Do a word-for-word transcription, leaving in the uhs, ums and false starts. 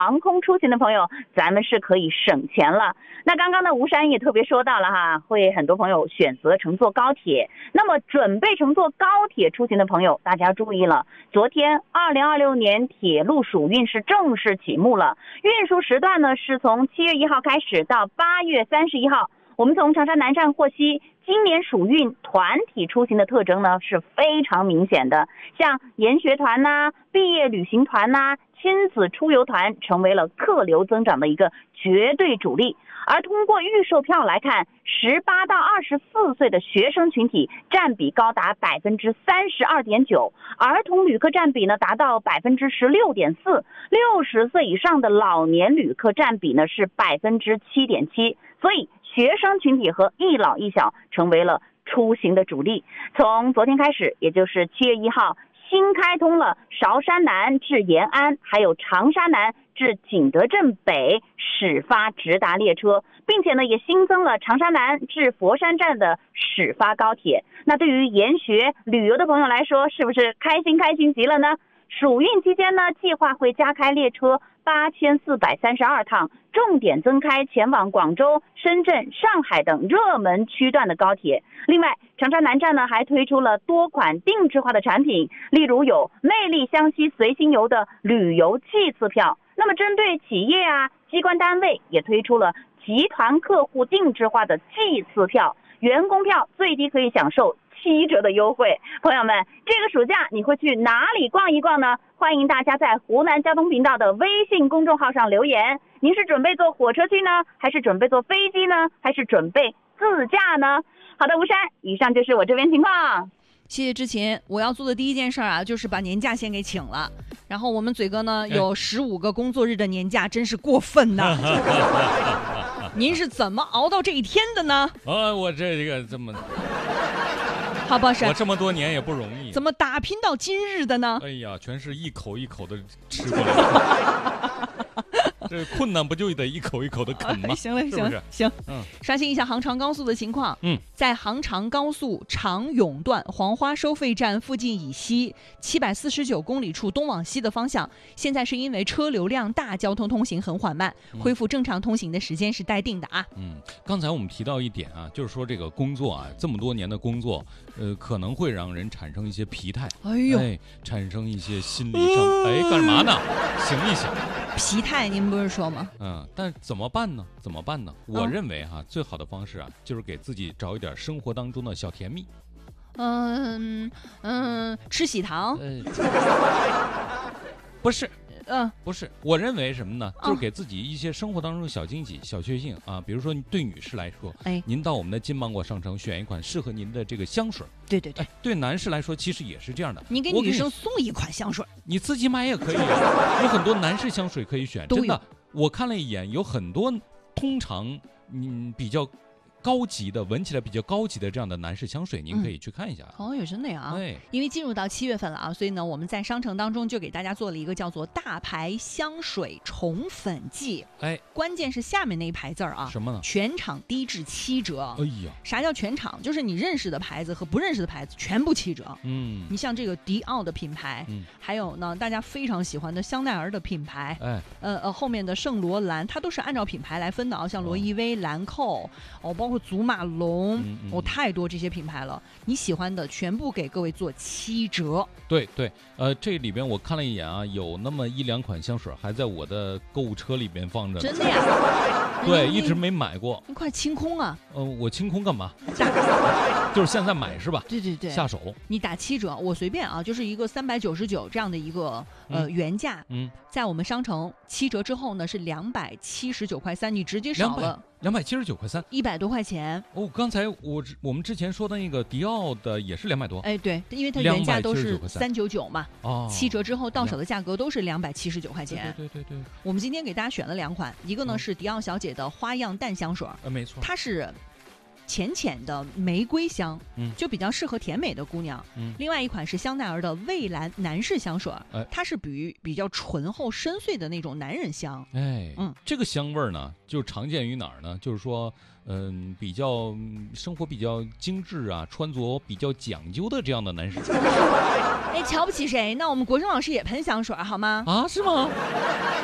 航空出行的朋友，咱们是可以省钱了。那刚刚呢，吴山也特别说到了哈，会很多朋友选择乘坐高铁。那么准备乘坐高铁出行的朋友，大家注意了，昨天二零二六年铁路暑运是正式启幕了，运输时段呢是从七月一号开始到八月三十一号。我们从长沙南站获悉，今年暑运团体出行的特征呢是非常明显的，像研学团呐、啊、毕业旅行团呐、啊、亲子出游团成为了客流增长的一个绝对主力。而通过预售票来看，十八到二十四岁的学生群体占比高达百分之三十二点九，儿童旅客占比呢达到百分之十六点四，六十岁以上的老年旅客占比呢是百分之七点七，所以学生群体和一老一小成为了出行的主力。从昨天开始，也就是七月一号，新开通了韶山南至延安，还有长沙南至景德镇北始发直达列车，并且呢也新增了长沙南至佛山站的始发高铁。那对于研学旅游的朋友来说，是不是开心开心极了呢？暑运期间呢，计划会加开列车八千四百三十二趟，重点增开前往广州、深圳、上海等热门区段的高铁。另外，长沙南站呢还推出了多款定制化的产品，例如有魅力湘西随心游的旅游季次票。那么针对企业啊、机关单位也推出了集团客户定制化的季次票，员工票最低可以享受七折的优惠。朋友们，这个暑假你会去哪里逛一逛呢？欢迎大家在湖南交通频道的微信公众号上留言。您是准备坐火车去呢，还是准备坐飞机呢，还是准备自驾呢？好的，吴山，以上就是我这边情况。 谢谢之前，我要做的第一件事啊，就是把年假先给请了。然后我们嘴哥呢有十五个工作日的年假，真是过分呐！您是怎么熬到这一天的呢？ 啊，我这个这么， 好不是？ 我这么多年也不容易， 怎么打拼到今日的呢？ 哎呀，全是一口一口的吃过来。这困难不就得一口一口的啃吗？ 啊、行了，行了， 行， 嗯， 刷新一下杭长高速的情况。 嗯， 在杭长高速长永段黄花收费站附近以西七百四十九公里处东往西的方向，现在是因为车流量大，交通通行很缓慢，恢复正常通行的时间是待定的啊。 嗯，刚才我们提到一点啊，就是说这个工作啊，这么多年的工作，呃，可能会让人产生一些疲态， 哎呦， 哎，产生一些心理上，呃、哎，干嘛呢？醒一醒。 疲态，您不是说吗？ 嗯，但怎么办呢？怎么办呢？我认为哈、啊，最好的方式啊，就是给自己找一点生活当中的小甜蜜。 嗯嗯，吃喜糖？ 呃、不是。 嗯， 不是，我认为什么呢？就是给自己一些生活当中的小惊喜、小确幸啊。比如说，对女士来说， 哎， 您到我们的金芒果商城选一款适合您的这个香水。 对对对， 哎，对男士来说，其实也是这样的。 你给女生送一款香水， 你自己买也可以，有很多男士香水可以选。真的，我看了一眼，有很多通常嗯比较高级的，闻起来比较高级的这样的男士香水，您可以去看一下。 嗯、哦，有真的呀！ 对， 因为进入到七月份了啊，所以呢，我们在商城当中就给大家做了一个叫做大牌香水宠粉季。 哎， 关键是下面那一排字儿啊， 什么呢？ 全场低至七折。 哎呀， 啥叫全场？就是你认识的牌子和不认识的牌子全部七折。 嗯， 你像这个迪奥的品牌， 嗯， 还有呢大家非常喜欢的香奈儿的品牌， 哎， 呃呃后面的圣罗兰，它都是按照品牌来分的啊，像罗意威、兰蔻，哦，包括祖马龙。 嗯嗯、 哦，太多这些品牌了，你喜欢的全部给各位做七折。 对对，呃，这里边我看了一眼啊，有那么一两款香水还在我的购物车里边放着。 真的呀？ 对，一直没买过。 你快清空啊！ 呃，我清空干嘛？就是现在买是吧？ 对对对， 下手。 你打七折，我随便啊，就是一个三百九十九这样的一个呃、嗯、原价， 嗯， 在我们商城七折之后呢是两百七十九块三，你直接少了两百七十九块三， 一百多块钱。 哦，刚才我我们之前说的那个迪奥的也是两百多。 哎，对，因为它原价都是三九九嘛， 哦， 七折之后到手的价格都是两百七十九块钱。 对对对 对, 对。 我们今天给大家选了两款，一个呢、嗯、是迪奥小姐的花样淡香水， 呃，没错， 它是浅浅的玫瑰香， 嗯， 就比较适合甜美的姑娘。 嗯， 另外一款是香奈儿的蔚蓝男士香水， 哎， 它是比比较醇厚深邃的那种男人香。 哎， 嗯， 这个香味儿呢，就常见于哪儿呢？就是说，嗯，比较生活比较精致啊，穿着比较讲究的这样的男士。 哎，瞧不起谁？那我们国生老师也喷香水好吗？ 啊，是吗？